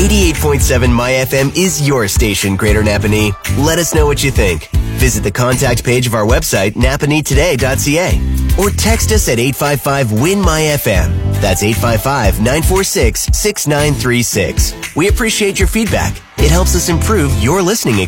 88.7 MyFM is your station, Greater Napanee. Let us know what you think. Visit the contact page of our website, napaneetoday.ca, or text us at 855-WIN-MyFM. That's 855-946-6936. We appreciate your feedback. It helps us improve your listening experience.